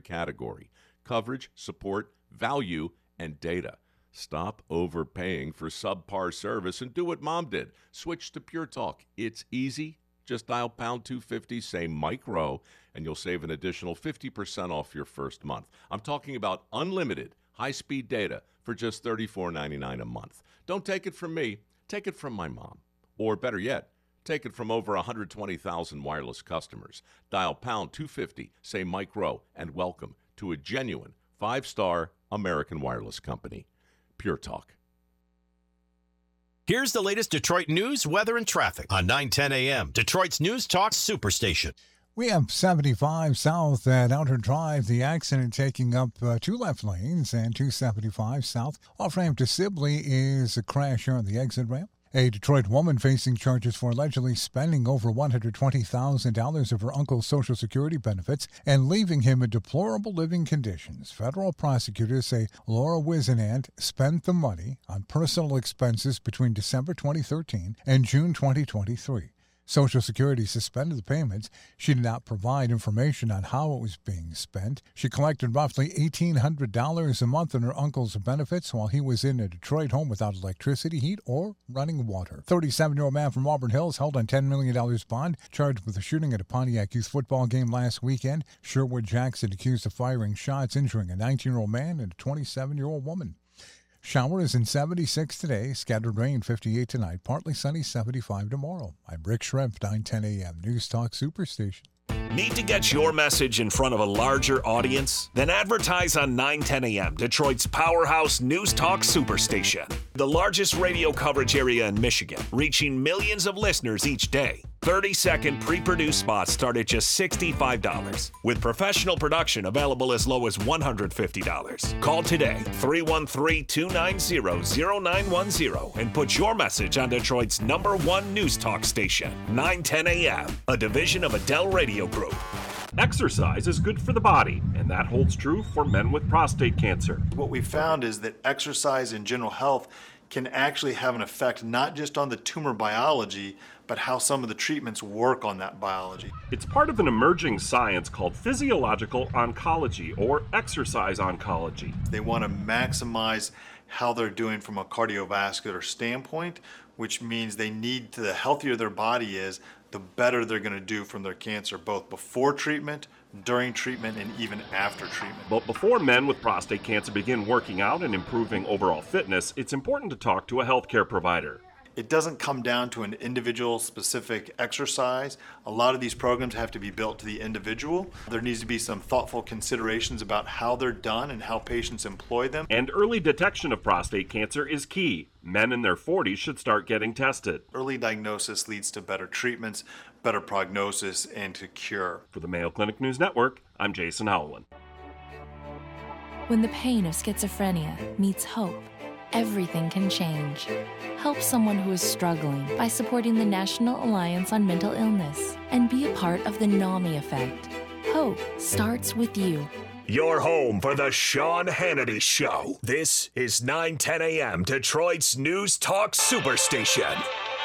category: coverage, support, value, and data. Stop overpaying for subpar service and do what Mom did. Switch to Pure Talk. It's easy. Just dial pound 250, say Mike Rowe, and you'll save an additional 50% off your first month. I'm talking about unlimited high-speed data for just $34.99 a month. Don't take it from me. Take it from my mom. Or better yet, take it from over 120,000 wireless customers. Dial pound 250, say Mike Rowe, and welcome to a genuine 5-star American wireless company. Pure Talk. Here's the latest Detroit news, weather, and traffic on 9:10 a.m. Detroit's News Talk Superstation. We have 75 south at Outer Drive. The accident taking up 2 left lanes, and 275 south. Off-ramp to Sibley is a crash here on the exit ramp. A Detroit woman facing charges for allegedly spending over $120,000 of her uncle's Social Security benefits and leaving him in deplorable living conditions. Federal prosecutors say Laura Wisenant spent the money on personal expenses between December 2013 and June 2023. Social Security suspended the payments. She did not provide information on how it was being spent. She collected roughly $1,800 a month in her uncle's benefits while he was in a Detroit home without electricity, heat, or running water. 37-year-old man from Auburn Hills held on $10 million bond, charged with a shooting at a Pontiac youth football game last weekend. Sherwood Jackson accused of firing shots, injuring a 19-year-old man and a 27-year-old woman. Showers in 76 today, scattered rain 58 tonight, partly sunny 75 tomorrow. I'm Rick Schrempf, 9:10 a.m. News Talk Superstation. Need to get your message in front of a larger audience? Then advertise on 9:10 a.m., Detroit's powerhouse News Talk Superstation. The largest radio coverage area in Michigan, reaching millions of listeners each day. 30-second pre-produced spots start at just $65, with professional production available as low as $150. Call today, 313-290-0910, and put your message on Detroit's #1 News Talk station, 9:10 a.m., a division of Adele Radio Group. Exercise is good for the body, and that holds true for men with prostate cancer. What we found is that exercise and general health can actually have an effect not just on the tumor biology, but how some of the treatments work on that biology. It's part of an emerging science called physiological oncology, or exercise oncology. They want to maximize how they're doing from a cardiovascular standpoint, which means they need to, the healthier their body is, the better they're going to do from their cancer, both before treatment, during treatment, and even after treatment. But before men with prostate cancer begin working out and improving overall fitness, it's important to talk to a healthcare provider. It doesn't come down to an individual specific exercise. A lot of these programs have to be built to the individual. There needs to be some thoughtful considerations about how they're done and how patients employ them. And early detection of prostate cancer is key. Men in their 40s should start getting tested. Early diagnosis leads to better treatments, better prognosis, and to cure. For the Mayo Clinic News Network, I'm Jason Howland. When the pain of schizophrenia meets hope, everything can change. Help someone who is struggling by supporting the National Alliance on Mental Illness and be a part of the NAMI effect. Hope starts with you. Your home for the Sean Hannity Show. This is 9:10 a.m. Detroit's News Talk Superstation.